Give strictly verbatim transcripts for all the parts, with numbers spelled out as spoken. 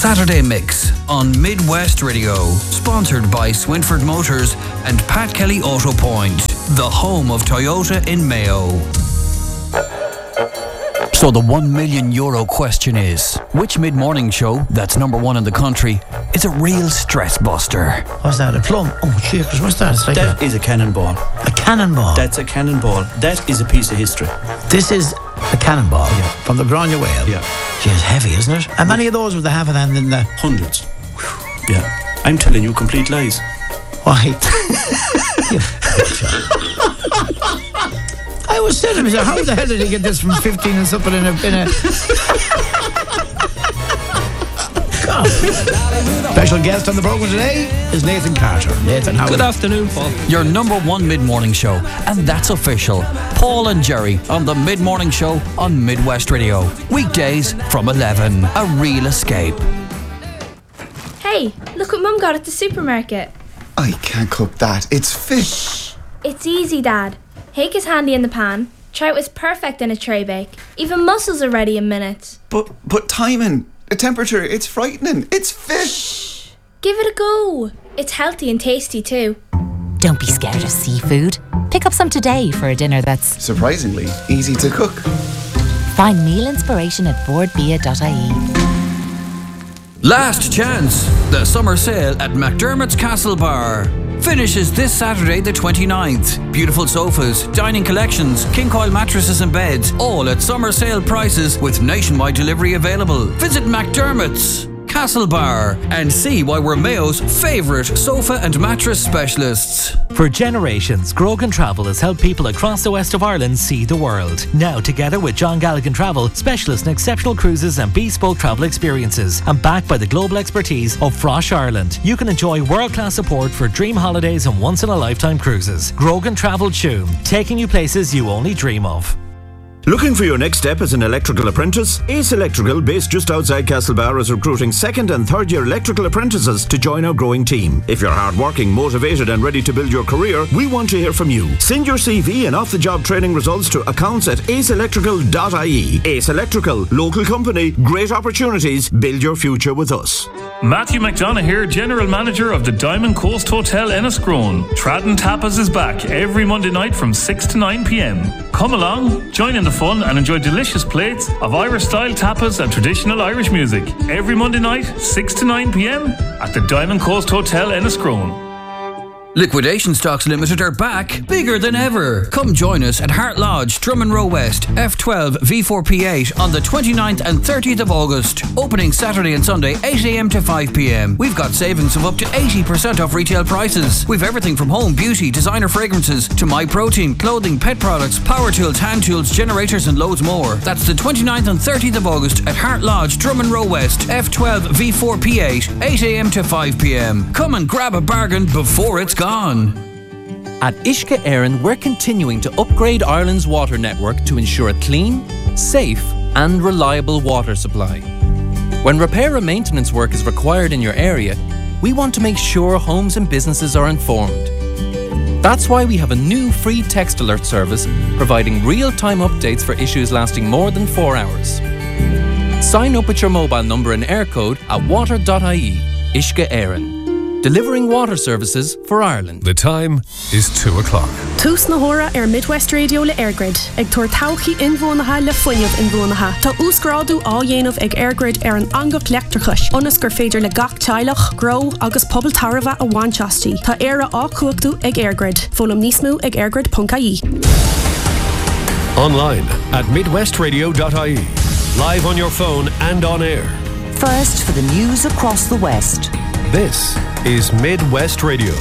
Saturday Mix on Midwest Radio, sponsored by Swinford Motors and Pat Kelly Auto Point, the home of Toyota in Mayo. So the one million euro question is, which mid-morning show that's number one in the country is a real stress buster? What's that, a plum? Oh, jeepers, what's that? It's like that a, is a cannonball. A cannonball? That's a cannonball. That is a piece of history. This is a cannonball? Yeah. From the Grania Whale? Yeah. Gee, it's heavy, isn't it? How many of those would they have then in the... Hundreds. Yeah. I'm telling you complete lies. Why? I was saying to myself, how the hell did he get this from fifteen and something in a... In a... God. Special guest on the programme today is Nathan Carter. Nathan, how Good afternoon, Paul. Your number one mid-morning show, and that's official. Paul and Jerry on the mid-morning show on Midwest Radio. Weekdays from eleven. A real escape. Hey, look what Mum got at the supermarket. I can't cook that. It's fish. It's easy, Dad. Hake is handy in the pan. Trout is perfect in a tray bake. Even mussels are ready in minutes. But but timing, the temperature, it's frightening. It's fish. Shh. Give it a go. It's healthy and tasty too. Don't be scared of seafood. Pick up some today for a dinner that's surprisingly easy to cook. Find meal inspiration at board bia dot I E. Last chance. The summer sale at McDermott's Castle Bar finishes this Saturday the twenty-ninth. Beautiful sofas, dining collections, king coil mattresses and beds, all at summer sale prices with nationwide delivery available. Visit McDermott's Castle Bar and see why we're Mayo's favourite sofa and mattress specialists. For generations, Grogan Travel has helped people across the west of Ireland see the world. Now, together with John Galligan Travel, specialists in exceptional cruises and bespoke travel experiences, and backed by the global expertise of Frosh Ireland, you can enjoy world-class support for dream holidays and once-in-a-lifetime cruises. Grogan Travel Tuam, taking you places you only dream of. Looking for your next step as an electrical apprentice? Ace Electrical, based just outside Castlebar, is recruiting second and third year electrical apprentices to join our growing team. If you're hardworking, motivated and ready to build your career, we want to hear from you. Send your C V and off-the-job training results to accounts at ace electrical dot I E. Ace Electrical, local company, great opportunities, build your future with us. Matthew McDonough here, General Manager of the Diamond Coast Hotel Enniscrone. Tradden Tapas is back every Monday night from six to nine p.m. Come along, join in the fun and enjoy delicious plates of Irish-style tapas and traditional Irish music. Every Monday night, six to nine p.m. at the Diamond Coast Hotel Enniscrone. Liquidation Stocks Limited are back, bigger than ever. Come join us at Hart Lodge, Drummond Row West, F twelve V four P eight on the twenty-ninth and thirtieth of August. Opening Saturday and Sunday, eight a.m. to five p.m. We've got savings of up to eighty percent off retail prices. We've everything from home, beauty, designer fragrances to MyProtein, clothing, pet products, power tools, hand tools, generators and loads more. That's the twenty-ninth and thirtieth of August at Hart Lodge, Drummond Row West, F twelve V four P eight, eight a.m. to five p.m. Come and grab a bargain before it's gone. At Uisce Éireann, we're continuing to upgrade Ireland's water network to ensure a clean, safe and reliable water supply. When repair and maintenance work is required in your area, we want to make sure homes and businesses are informed. That's why we have a new free text alert service providing real-time updates for issues lasting more than four hours. Sign up with your mobile number and air code at water dot I E. Uisce Éireann. Delivering water services for Ireland. The time is two o'clock. Tús na hora ar Midwest Radio le Airgrid. Ag tuair tauchaí inbhuanaithe le foiineamh inbhuanaithe. Tá úscrádú á dhéanamh ag Airgrid ar an angach leachtarchais. Ionas gur féidir le gach teilech, gro agus pobal tarbha a bhainteastí. Tá éire á cuachtú ag Airgrid. Fólam níos mú ag airgrid dot I E. Online at midwest radio dot I E. Live on your phone and on air. First for the news across the West. This is Midwest Radio.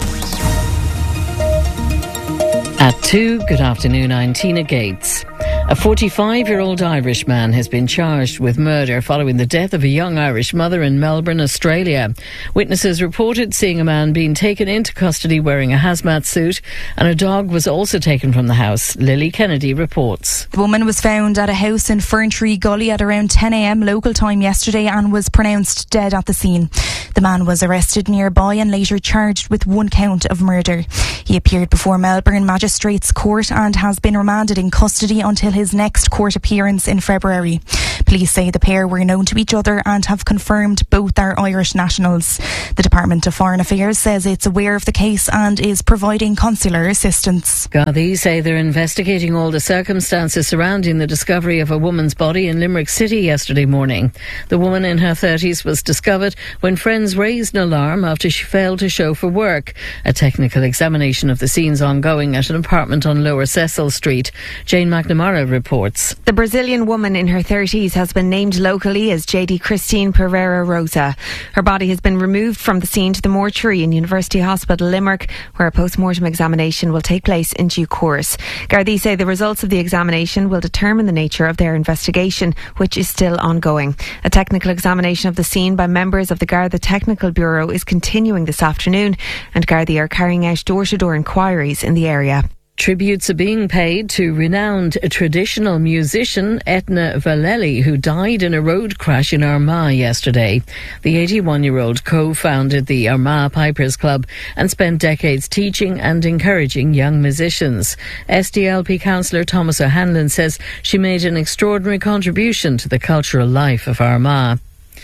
At two, good afternoon, I'm Tina Gates. A forty-five-year-old Irish man has been charged with murder following the death of a young Irish mother in Melbourne, Australia. Witnesses reported seeing a man being taken into custody wearing a hazmat suit, and a dog was also taken from the house. Lily Kennedy reports. The woman was found at a house in Ferntree Gully at around ten a.m. local time yesterday and was pronounced dead at the scene. The man was arrested nearby and later charged with one count of murder. He appeared before Melbourne Magistrates Court and has been remanded in custody until his next court appearance in February. Police say the pair were known to each other and have confirmed both are Irish nationals. The Department of Foreign Affairs says it's aware of the case and is providing consular assistance. Gardaí say they're investigating all the circumstances surrounding the discovery of a woman's body in Limerick City yesterday morning. The woman in her thirties was discovered when friends raised an alarm after she failed to show for work. A technical examination of the scene's ongoing at an apartment on Lower Cecil Street. Jane McNamara reports. The Brazilian woman in her thirties has been named locally as J D Christine Pereira Rosa. Her body has been removed from the scene to the mortuary in University Hospital Limerick, where a post-mortem examination will take place in due course. Gardaí say the results of the examination will determine the nature of their investigation, which is still ongoing. A technical examination of the scene by members of the Garda Technical Bureau is continuing this afternoon, and Gardaí are carrying out door-to-door inquiries in the area. Tributes are being paid to renowned traditional musician Etna Valelli, who died in a road crash in Armagh yesterday. The eighty-one-year-old co-founded the Armagh Pipers Club and spent decades teaching and encouraging young musicians. S D L P councillor Thomas O'Hanlon says she made an extraordinary contribution to the cultural life of Armagh.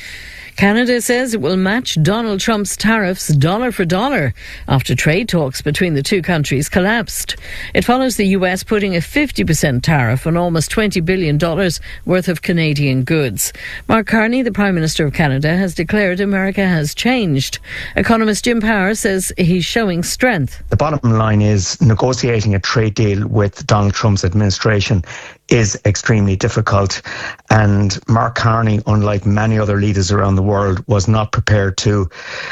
Canada says it will match Donald Trump's tariffs dollar for dollar after trade talks between the two countries collapsed. It follows the U S putting a fifty percent tariff on almost twenty billion dollars worth of Canadian goods. Mark Carney, the Prime Minister of Canada, has declared America has changed. Economist Jim Power says he's showing strength. The bottom line is negotiating a trade deal with Donald Trump's administration is extremely difficult, and Mark Carney, unlike many other leaders around the world, was not prepared to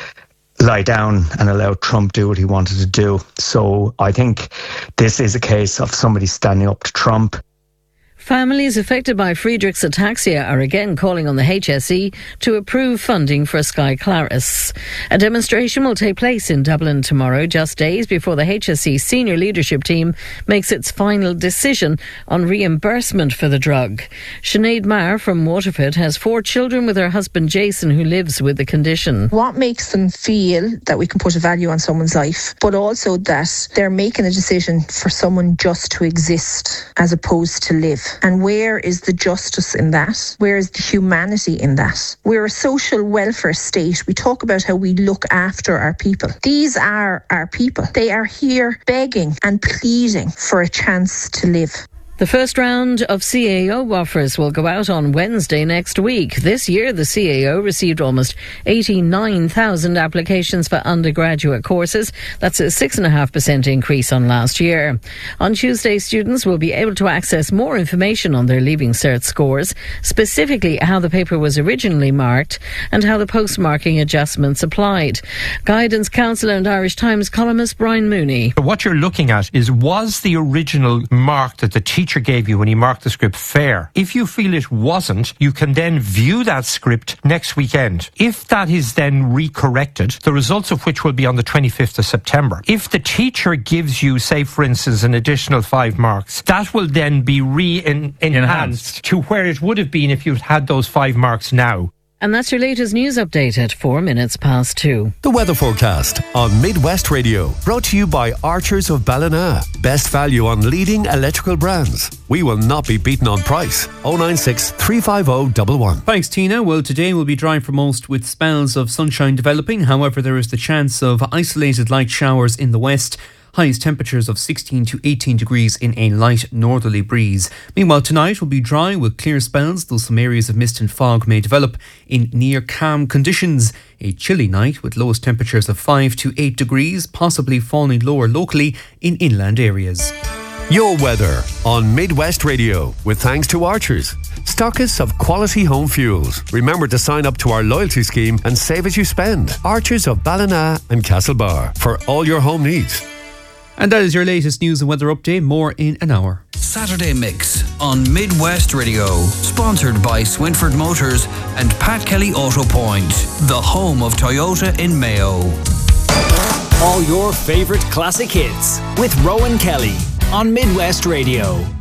lie down and allow Trump do what he wanted to do. So I think this is a case of somebody standing up to Trump. Families affected by Friedreich's ataxia are again calling on the H S E to approve funding for Sky Claris. A demonstration will take place in Dublin tomorrow, just days before the H S E senior leadership team makes its final decision on reimbursement for the drug. Sinead Maher from Waterford has four children with her husband Jason, who lives with the condition. What makes them feel that we can put a value on someone's life, but also that they're making a decision for someone just to exist as opposed to live? And where is the justice in that? Where is the humanity in that? We're a social welfare state. We talk about how we look after our people. These are our people. They are here begging and pleading for a chance to live. The first round of C A O offers will go out on Wednesday next week. This year, the C A O received almost eighty-nine thousand applications for undergraduate courses. That's a six point five percent increase on last year. On Tuesday, students will be able to access more information on their Leaving Cert scores, specifically how the paper was originally marked and how the postmarking adjustments applied. Guidance counsellor and Irish Times columnist Brian Mooney. What you're looking at is, was the original mark that the teacher gave you when he marked the script fair? If you feel it wasn't, you can then view that script next weekend. If that is then recorrected, the results of which will be on the twenty-fifth of September. If the teacher gives you, say for instance, an additional five marks, that will then be re-enhanced to where it would have been if you'd had those five marks now. And that's your latest news update at four minutes past two. The weather forecast on Midwest Radio, brought to you by Archers of Ballina. Best value on leading electrical brands. We will not be beaten on price. oh nine six, three five oh, one one. Thanks, Tina. Well, today will be dry for most with spells of sunshine developing. However, there is the chance of isolated light showers in the west. Highest temperatures of sixteen to eighteen degrees in a light northerly breeze. Meanwhile, tonight will be dry with clear spells, though some areas of mist and fog may develop in near calm conditions. A chilly night with lowest temperatures of five to eight degrees, possibly falling lower locally in inland areas. Your weather on Midwest Radio, with thanks to Archers, stockists of quality home fuels. Remember to sign up to our loyalty scheme and save as you spend. Archers of Ballina and Castlebar for all your home needs. And that is your latest news and weather update. More in an hour. Saturday Mix on Midwest Radio. Sponsored by Swinford Motors and Pat Kelly Auto Point, the home of Toyota in Mayo. All your favourite classic hits with Rowan Kelly on Midwest Radio.